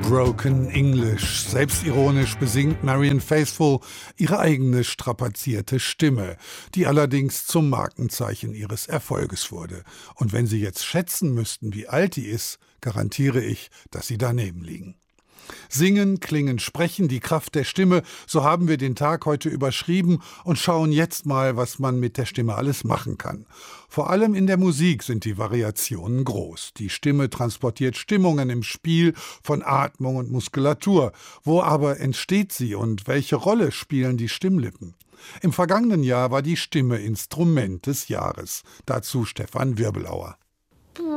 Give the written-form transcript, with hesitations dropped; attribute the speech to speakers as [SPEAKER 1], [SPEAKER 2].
[SPEAKER 1] Broken English. Selbstironisch besingt Marianne Faithfull ihre eigene strapazierte Stimme, die allerdings zum Markenzeichen ihres Erfolges wurde. Und wenn Sie jetzt schätzen müssten, wie alt die ist, garantiere ich, dass Sie daneben liegen. Singen, klingen, sprechen, die Kraft der Stimme, so haben wir den Tag heute überschrieben und schauen jetzt mal, was man mit der Stimme alles machen kann. Vor allem in der Musik sind die Variationen groß. Die Stimme transportiert Stimmungen im Spiel von Atmung und Muskulatur. Wo aber entsteht sie und welche Rolle spielen die Stimmlippen? Im vergangenen Jahr war die Stimme Instrument des Jahres. Dazu Stefan Wirbelauer.